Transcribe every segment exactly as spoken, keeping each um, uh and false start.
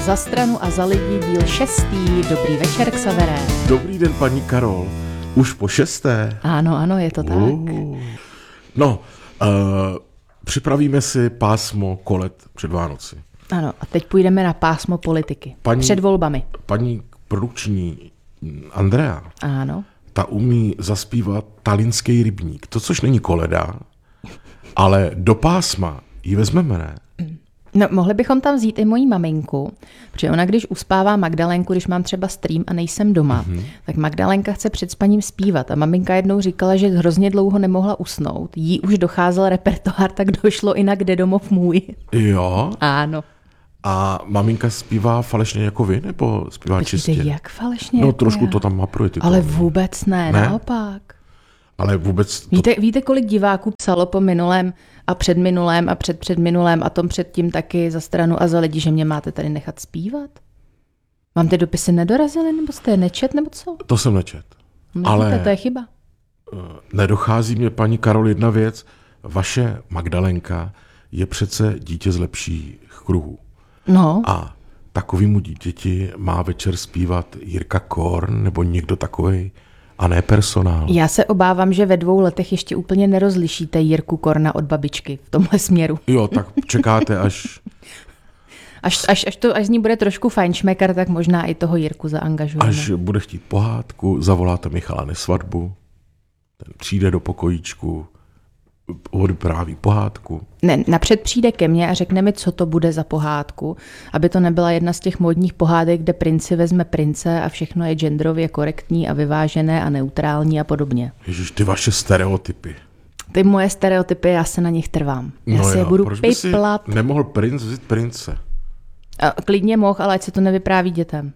Za stranu a za lidi díl šestý. Dobrý večer, Xavere. Dobrý den, paní Karol. Už po šesté? Ano, ano, je to tak. Uh. No, uh, připravíme si pásmo kolet před Vánoci. Ano, a teď půjdeme na pásmo politiky. Paní, před volbami. Paní produkční Andrea, ano. Ta umí zaspívat Tallinský rybník. To, což není koleda, ale do pásma ji vezmeme, ne? No, mohli bychom tam vzít i moji maminku, protože ona, když uspává Magdalenku, když mám třeba stream a nejsem doma, mm-hmm. tak Magdalenka chce před spaním zpívat. A maminka jednou říkala, že hrozně dlouho nemohla usnout. Jí už docházel repertoár, tak došlo i na Kde domov můj. Jo? Ano. A maminka zpívá falešně jako vy, nebo zpívá Počkejte, čistě? Jak falešně? No, jako trošku já. to tam mapruje. Ty Ale to, vůbec ne, ne, naopak. Ale vůbec... To... Víte, víte, kolik diváků psalo po minulém a předminulém a předpředminulém a tom předtím taky Za stranu a za lidi, že mě máte tady nechat zpívat? Vám ty dopisy nedorazily, nebo jste je nečet, nebo co? To jsem nečet. No, ale víte, to je chyba. Nedochází mě, paní Karol, jedna věc. Vaše Magdalenka je přece dítě z lepších kruhů. No. A takovému dítěti má večer zpívat Jirka Korn nebo někdo takovej, a ne personál. Já se obávám, že ve dvou letech ještě úplně nerozlišíte Jirku Korna od babičky v tomhle směru. Jo, tak čekáte, až... až, až, až, to, až z ní bude trošku fajnšmekar, tak možná i toho Jirku zaangažujeme. Až bude chtít pohádku, zavoláte Michala Nesvadbu, ten přijde do pokojíčku, odpráví pohádku. Ne, napřed přijde ke mně a řekne mi, co to bude za pohádku, aby to nebyla jedna z těch módních pohádek, kde princi vezme prince a všechno je genderově korektní a vyvážené a neutrální a podobně. Ježiš, ty vaše stereotypy. Ty moje stereotypy, já se na nich trvám. Já no si jo, je budu proč by si piplat. nemohl princ vzít prince? A klidně mohl, ale ať se to nevypráví dětem.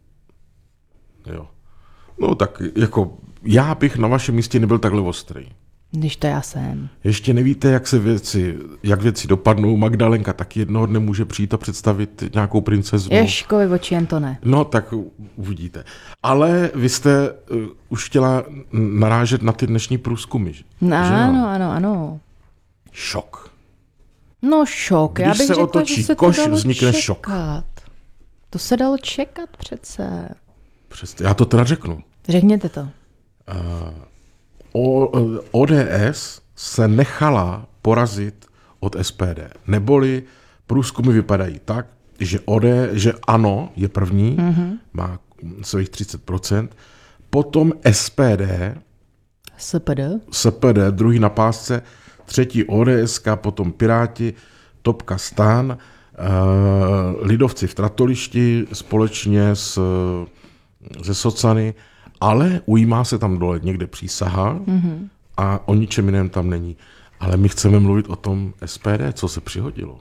Jo. No tak jako já bych na vašem místě nebyl takhle ostrý. Když to já jsem. Ještě nevíte, jak se věci, jak věci dopadnou. Magdalenka taky jednoho dne může přijít a představit nějakou princeznu. Ježkovi oči, jen to ne. No, tak uvidíte. Ale vy jste uh, už chtěla narážet na ty dnešní průzkumy, že? No, že ano, ano, ano. Šok. No šok. Když já bych se řekla, otočí že se koš, to dalo vznikne čekat. šok. To se dalo čekat přece. Přesně, já to teda řeknu. Řekněte to. Uh, O, O D S se nechala porazit od S P D. Neboli průzkumy vypadají tak, že, O D, že ANO je první, mm-hmm. má svých třicet procent, potom S P D, S P D, S P D druhý na pásce, třetí O D S, potom Piráti, Topka Stan, uh, Lidovci v Tratolišti společně s, se Socany, ale ujímá se tam dole někde přísaha mm-hmm. a o ničem jiném tam není. Ale my chceme mluvit o tom S P D, co se přihodilo.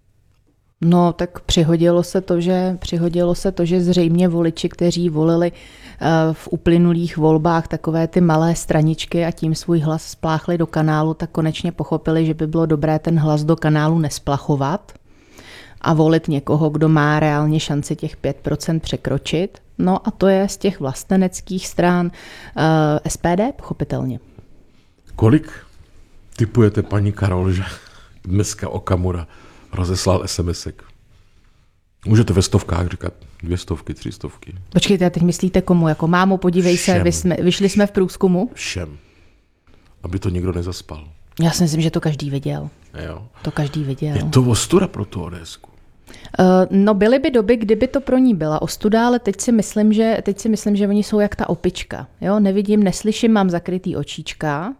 No, tak přihodilo se to, že, přihodilo se to, že zřejmě voliči, kteří volili uh, v uplynulých volbách takové ty malé straničky a tím svůj hlas spláchli do kanálu, tak konečně pochopili, že by bylo dobré ten hlas do kanálu nesplachovat a volit někoho, kdo má reálně šanci těch pět procent překročit. No a to je z těch vlasteneckých stran uh, S P D, pochopitelně. Kolik tipujete, paní Karol, že dneska Okamura rozeslal SMSek? Můžete ve stovkách říkat dvě stovky, tři stovky. Počkejte, a teď myslíte komu? Jako mámo, podívej Všem. se, vy jsme, vyšli jsme v průzkumu? Všem. Aby to nikdo nezaspal. Já si myslím, že to každý viděl. Jo. To každý viděl. Je to ostuda pro tu ODSku. Uh, no byly by doby, kdyby to pro ní byla ostuda, ale teď si myslím, že, teď si myslím, že oni jsou jak ta opička. Jo? Nevidím, neslyším, mám zakrytý očička,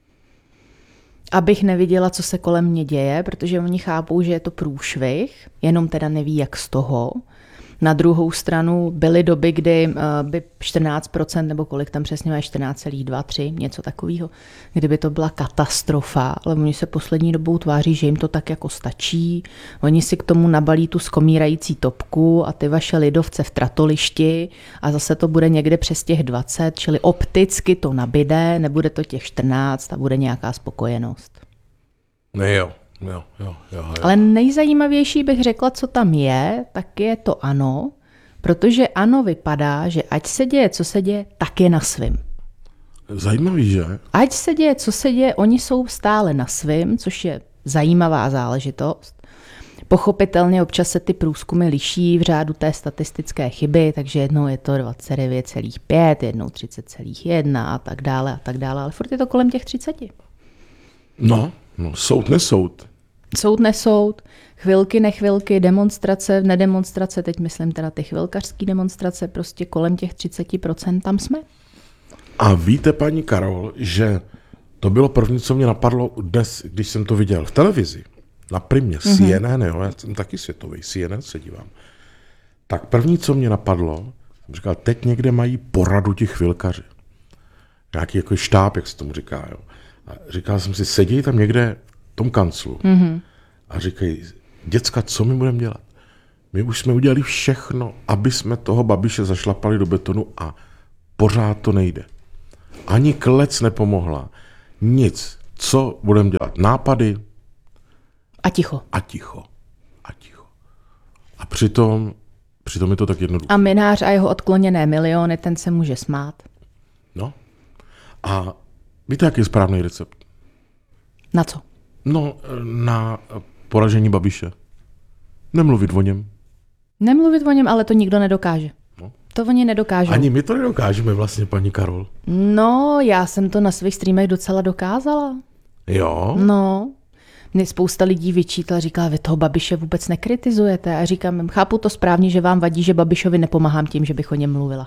abych neviděla, co se kolem mě děje, protože oni chápou, že je to průšvih, jenom teda neví, jak z toho. Na druhou stranu byly doby, kdy uh, by čtrnáct procent nebo kolik tam přesně má, čtrnáct celá dva tři, něco takového, kdyby to byla katastrofa, ale oni se poslední dobou tváří, že jim to tak jako stačí. Oni si k tomu nabalí tu skomírající topku a ty vaše lidovce v Tratolišti a zase to bude někde přes těch dvacet, čili opticky to nabide, nebude to těch čtrnáct a bude nějaká spokojenost. Ne jo. Jo, jo, jo, jo. Ale nejzajímavější bych řekla, co tam je, tak je to ANO, protože ANO vypadá, že ať se děje, co se děje, tak je na svým. Zajímavý, že? Ať se děje, co se děje, oni jsou stále na svým, což je zajímavá záležitost. Pochopitelně občas se ty průzkumy liší v řádu té statistické chyby, takže jednou je to dvacet devět celá pět, jednou třicet celá jedna a tak dále a tak dále, ale furt je to kolem těch třiceti. No, no soud nesoud. Soud nesoud, chvilky nechvilky, demonstrace, nedemonstrace, teď myslím teda ty chvilkařský demonstrace, prostě kolem těch třicet procent tam jsme. A víte, paní Karol, že to bylo první, co mě napadlo dnes, když jsem to viděl v televizi, na Primě, mm-hmm. C N N, jo, já jsem taky světový, C N N se dívám. Tak první, co mě napadlo, jsem říkal, teď někde mají poradu ti chvilkaři. Nějaký jako štáb, jak se tomu říká, jo. A říkal jsem si, sedí tam někde v tom kanclu mm-hmm. a říkají, děcka, co my budeme dělat? My už jsme udělali všechno, aby jsme toho Babiše zašlapali do betonu a pořád to nejde. Ani klec nepomohla. Nic. Co budeme dělat? Nápady? A ticho. A ticho. A ticho. A přitom, přitom je to tak jednoduché. A Mynář a jeho odkloněné miliony, ten se může smát. No. A víte, jaký je správný recept? Na co? No, na poražení Babiše. Nemluvit o něm. Nemluvit o něm, ale to nikdo nedokáže. No. To oni nedokážou. Ani my to nedokážeme vlastně, paní Karol. No, já jsem to na svých streamech docela dokázala. Jo? No. Mně spousta lidí vyčítala, říkala, vy toho Babiše vůbec nekritizujete. A říkám, chápu to správně, že vám vadí, že Babišovi nepomáhám tím, že bych o něm mluvila.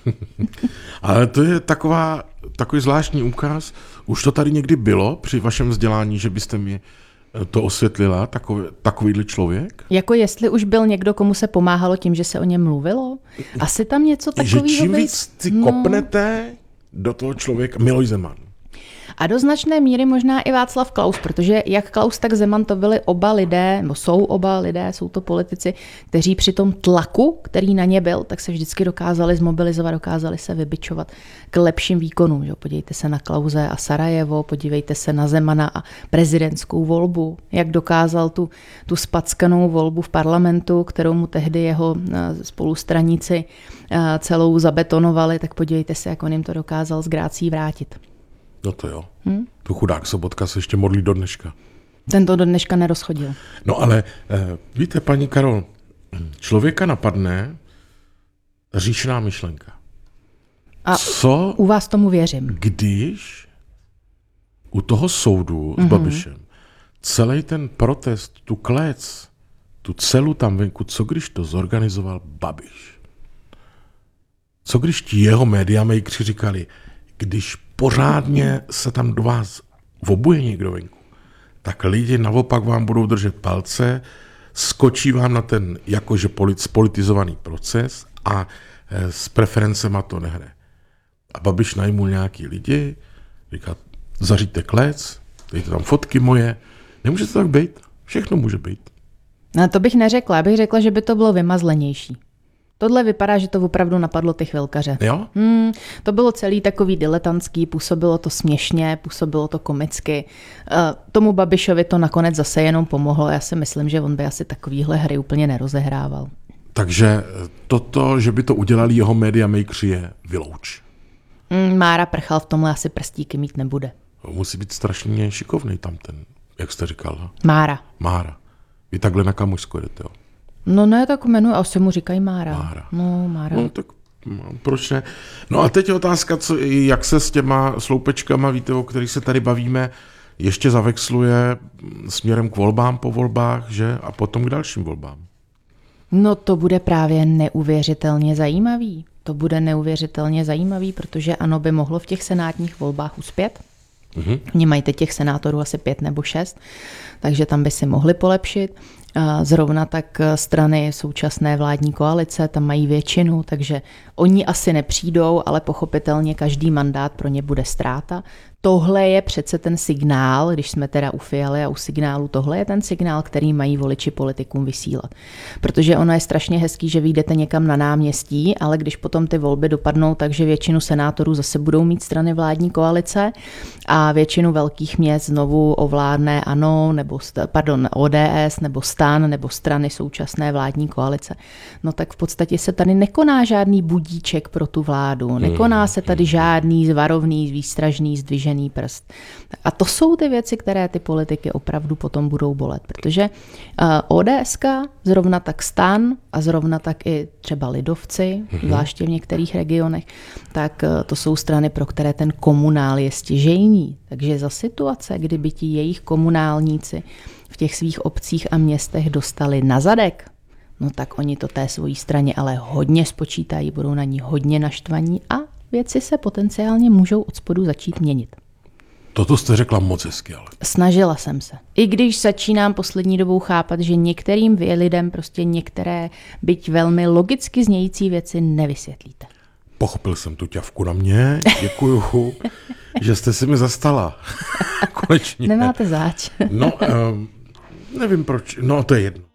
Ale to je taková, takový zvláštní úkaz. Už to tady někdy bylo při vašem vzdělání, že byste mi to osvětlila, takový, takovýhle člověk? Jako jestli už byl někdo, komu se pomáhalo tím, že se o něm mluvilo? Asi tam něco takového. Že čím víc si no. kopnete do toho člověka, Miloš Zeman. A do značné míry možná i Václav Klaus, protože jak Klaus, tak Zeman to byli oba lidé, nebo jsou oba lidé, jsou to politici, kteří při tom tlaku, který na ně byl, tak se vždycky dokázali zmobilizovat, dokázali se vybičovat k lepším výkonům. Že? Podívejte se na Klause a Sarajevo, podívejte se na Zemana a prezidentskou volbu, jak dokázal tu, tu spackanou volbu v parlamentu, kterou mu tehdy jeho spolustraníci celou zabetonovali, tak podívejte se, jak on jim to dokázal s grácí vrátit. No to jo. Hmm? Tu chudák Sobotka se ještě modlí do dneška. Ten to do dneška nerozchodil. No ale eh, víte, paní Karol, člověka napadne říšná myšlenka. A co, u vás tomu věřím. Když u toho soudu s mm-hmm. Babišem celý ten protest, tu klec, tu celu tam venku, co když to zorganizoval Babiš? Co když ti jeho mediamakři říkali, když pořádně se tam do vás vobuje někdo venku, tak lidi naopak vám budou držet palce, skočí vám na ten jakože politizovaný proces a s preferencema to nehne. A Babiš najmul nějaký lidi, říká, zařiďte klec, dejte tam fotky moje, nemůže to tak být, všechno může být. No to bych neřekla, já bych řekla, že by to bylo vymazlenější. Tohle vypadá, že to opravdu napadlo ty chvilkaře. Jo? Hmm, to bylo celý takový diletantský, působilo to směšně, působilo to komicky. Uh, tomu Babišovi to nakonec zase jenom pomohlo. Já si myslím, že on by asi takovýhle hry úplně nerozehrával. Takže toto, že by to udělali jeho mediamakři, je vylouč. Hmm, Mára Prchal v tomhle asi prstíky mít nebude. Musí být strašně šikovný tam ten, jak jste říkal. Mára. Mára. Vy takhle na Kamošsko jdete, jo? No ne, tak jmenuji, asi mu říkají Mára. Mára. No, Mára. No tak no, proč ne? No a teď je otázka, co, jak se s těma sloupečkama, víte, o kterých se tady bavíme, ještě zavexluje směrem k volbám po volbách, že? A potom k dalším volbám. No to bude právě neuvěřitelně zajímavý. To bude neuvěřitelně zajímavý, protože ANO by mohlo v těch senátních volbách uspět. Mhm. Oni mají teď těch senátorů asi pět nebo šest, takže tam by si mohli polepšit. Zrovna tak strany současné vládní koalice, tam mají většinu, takže oni asi nepřijdou, ale pochopitelně každý mandát pro ně bude ztráta. Tohle je přece ten signál, když jsme teda u Fialy a u signálu, tohle je ten signál, který mají voliči politikům vysílat. Protože ono je strašně hezký, že vyjdete někam na náměstí, ale když potom ty volby dopadnou, takže většinu senátorů zase budou mít strany vládní koalice a většinu velkých měst znovu ovládne ANO, nebo pardon, O D S, nebo STAN, nebo strany současné vládní koalice. No tak v podstatě se tady nekoná žádný budíček pro tu vládu. Nekoná se tady žádný varovný, výstražný, zdvižený zdvižený prst. A to jsou ty věci, které ty politiky opravdu potom budou bolet, protože ODSka, zrovna tak STAN a zrovna tak i třeba lidovci, mm-hmm. zvláště v některých regionech, tak to jsou strany, pro které ten komunál je stěžejní. Takže za situace, kdyby ti jejich komunálníci v těch svých obcích a městech dostali na zadek, no tak oni to té svojí straně ale hodně spočítají, budou na ní hodně naštvaní a věci se potenciálně můžou od spodu začít měnit. Toto jste řekla moc hezky, ale. Snažila jsem se. I když začínám poslední dobou chápat, že některým vy lidem prostě některé, byť velmi logicky znějící věci nevysvětlíte. Pochopil jsem tu ťavku na mě, děkuju, že jste si mi zastala. Konečně. Nemáte záč. No, um, nevím proč, no to je jedno.